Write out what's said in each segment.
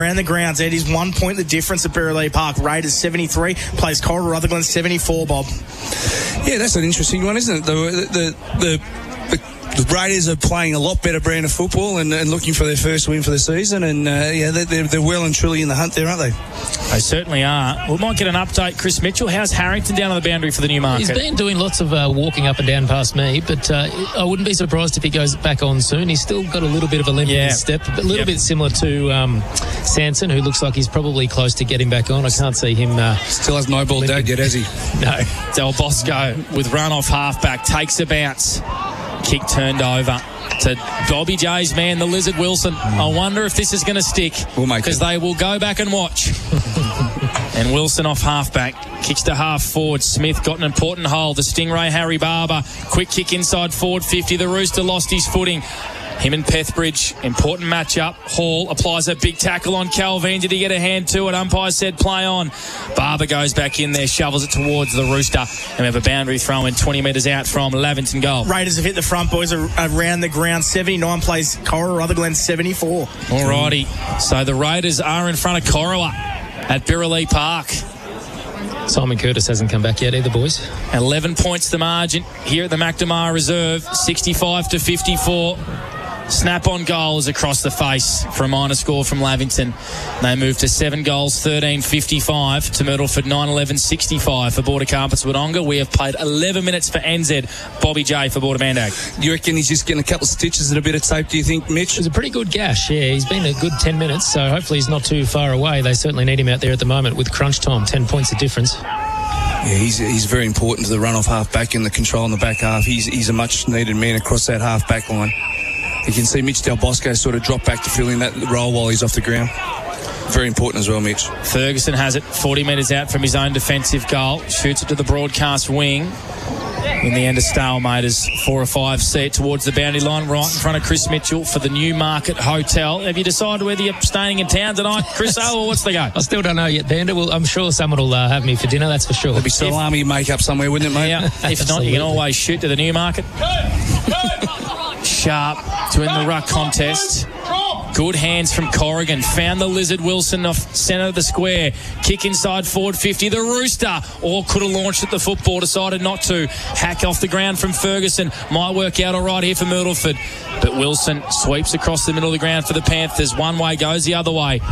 Around the grounds, it is 1 point the difference at Burleigh Park. Raiders 73, plays Cora Rutherglen 74, Bob. Yeah, that's an interesting one, isn't it? The Raiders are playing a lot better brand of football and looking for their first win for the season, and they're well and truly in the hunt there, aren't they? They certainly are. We might get an update. Chris Mitchell, how's Harrington down on the boundary for the Newmarket? He's been doing lots of walking up and down past me, but I wouldn't be surprised if he goes back on soon. He's still got a little bit of a limp in his step, a little bit similar to Sanson, who looks like he's probably close to getting back on. I can't see him... still has no ball dad yet, has he? No. Del Bosco with run-off halfback, takes a bounce. Kick turned over to Bobby J's man, the Lizard Wilson. I wonder if this is going to stick, because they will go back and watch. And Wilson off halfback, kicks to half forward. Smith got an important hole. The Stingray, Harry Barber, quick kick inside forward 50. The Rooster lost his footing. Him and Pethbridge, important matchup. Hall applies a big tackle on Calvin. Did he get a hand to it? Umpire said play on. Barber goes back in there, shovels it towards the Rooster. And we have a boundary throw in 20 metres out from Lavington goal. Raiders have hit the front, boys, around the ground. 79, plays Cora Rutherglen 74. Alrighty. So the Raiders are in front of Corowa at Burleigh Park. Simon Curtis hasn't come back yet either, boys. 11 points the margin here at the McNamara Reserve. 65-54. Snap on goals across the face for a minor score from Lavington. They move to 7 goals, 13-55 to Myrtleford, 9-11-65 for Border Carpets Wodonga. We have played 11 minutes for NZ. Bobby J for Border Mandag. You reckon he's just getting a couple of stitches and a bit of tape, do you think, Mitch? It was a pretty good gash, yeah. He's been a good 10 minutes, so hopefully he's not too far away. They certainly need him out there at the moment with crunch time, 10 points of difference. Yeah, he's very important to the run-off half-back and the control in the back half. He's a much-needed man across that half-back line. You can see Mitch Del Bosco sort of drop back to fill in that role while he's off the ground. Very important as well, Mitch. Ferguson has it 40 metres out from his own defensive goal. Shoots it to the broadcast wing. In the end, a stalemate as 4 or 5 see it towards the boundary line, right in front of Chris Mitchell for the Newmarket Hotel. Have you decided whether you're staying in town tonight, Chris? Or what's the go? I still don't know yet, Bander. Well, I'm sure someone will have me for dinner, that's for sure. There'll be salami makeup somewhere, wouldn't it, mate? Yeah. If not, you can always shoot to the Newmarket. Sharp to end the ruck contest. Good hands from Corrigan. Found the Lizard Wilson off centre of the square. Kick inside forward 50. The Rooster, or could have launched at the football, decided not to. Hack off the ground from Ferguson. Might work out all right here for Myrtleford. But Wilson sweeps across the middle of the ground for the Panthers. One way goes the other way.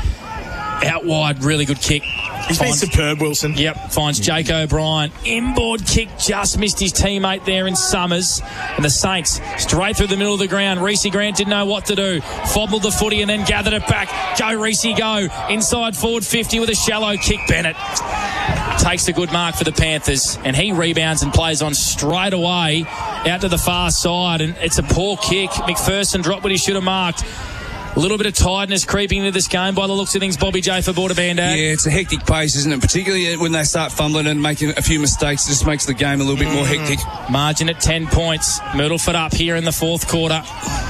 Out wide, really good kick. He's been superb, Wilson. Yep, finds Jake O'Brien. Inboard kick, just missed his teammate there in Summers. And the Saints straight through the middle of the ground. Reece Grant didn't know what to do. Fobbled the footy and then gathered it back. Go, Reece, go. Inside forward 50 with a shallow kick. Bennett takes a good mark for the Panthers. And he rebounds and plays on straight away out to the far side. And it's a poor kick. McPherson dropped what he should have marked. A little bit of tiredness creeping into this game by the looks of things, Bobby J for Border Bandad. Yeah, it's a hectic pace, isn't it? Particularly when they start fumbling and making a few mistakes. It just makes the game a little bit more hectic. Margin at 10 points. Myrtleford up here in the fourth quarter.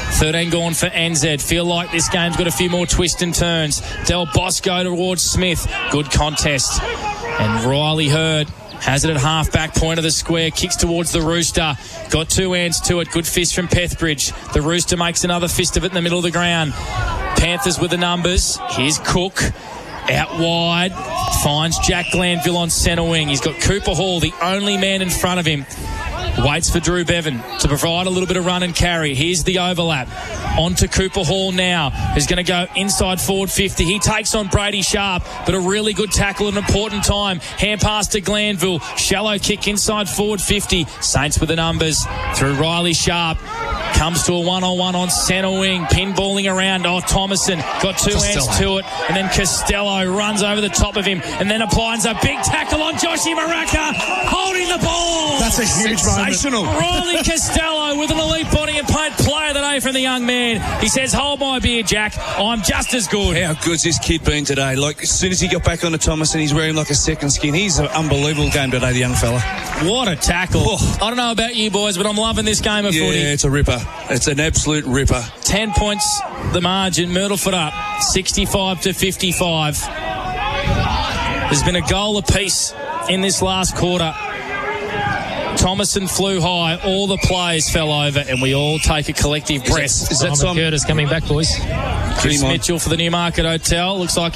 13 gone for NZ. Feel like this game's got a few more twists and turns. Del Bosco towards Smith. Good contest. And Riley Hurd has it at half-back point of the square. Kicks towards the Rooster. Got 2 hands to it. Good fist from Pethbridge. The Rooster makes another fist of it in the middle of the ground. Panthers with the numbers. Here's Cook. Out wide. Finds Jack Glanville on centre wing. He's got Cooper Hall, the only man in front of him. Waits for Drew Bevan to provide a little bit of run and carry. Here's the overlap. On to Cooper Hall now, who's going to go inside forward 50. He takes on Brady Sharp, but a really good tackle at an important time. Hand pass to Glanville. Shallow kick inside forward 50. Saints with the numbers through Riley Sharp. Comes to a one-on-one on centre wing. Pinballing around. Oh, Thomason got 2 hands to it. And then Costello runs over the top of him and then applies a big tackle on Joshy Maraka, holding the ball. That's a huge moment. Riley Costello with an elite body and paint player of the day from the young man. He says, hold my beer, Jack. I'm just as good. How good's this kid been today? Like, as soon as he got back on to Thomason, he's wearing like a second skin. He's an unbelievable game today, the young fella. What a tackle. Oh. I don't know about you boys, but I'm loving this game of footy. Yeah, it's a ripper. It's an absolute ripper. 10 points the margin. Myrtleford up 65-55. There's been a goal apiece in this last quarter. Thomason flew high, all the players fell over, and we all take a collective breath. Is that Simon Curtis coming back, boys? Chris Mitchell for the Newmarket Hotel. Looks like